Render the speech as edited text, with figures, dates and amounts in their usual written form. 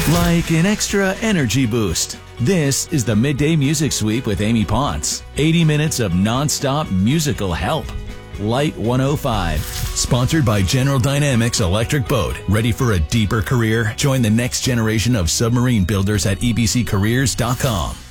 Like an extra energy boost. This is the Midday Music Sweep with Amy Ponce. 80 minutes of non-stop musical help. Light 105. Sponsored by General Dynamics Electric Boat. Ready for a deeper career? Join the next generation of submarine builders at ebccareers.com.